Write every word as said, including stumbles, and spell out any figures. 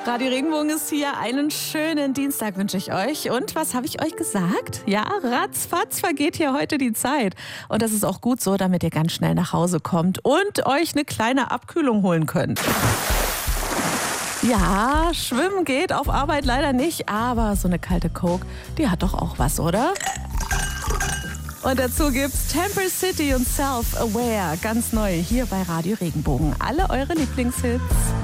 Radio Regenbogen ist hier. Einen schönen Dienstag wünsche ich euch. Und was habe ich euch gesagt? Ja, ratzfatz vergeht hier heute die Zeit. Und das ist auch gut so, damit ihr ganz schnell nach Hause kommt und euch eine kleine Abkühlung holen könnt. Ja, schwimmen geht auf Arbeit leider nicht, aber so eine kalte Coke, die hat doch auch was, oder? Und dazu gibt's Temper City und Self-Aware, ganz neu hier bei Radio Regenbogen. Alle eure Lieblingshits.